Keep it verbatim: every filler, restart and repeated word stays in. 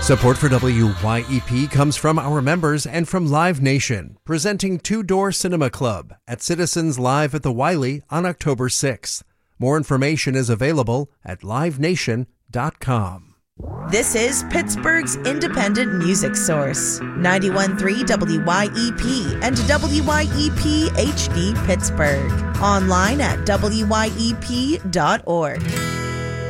Support for W Y E P comes from our members and from Live Nation, presenting Two Door Cinema Club at Citizens Live at the Wiley on October sixth. More information is available at live nation dot com. This is Pittsburgh's independent music source, ninety-one point three W Y E P and W Y E P H D Pittsburgh. Online at W Y E P dot org.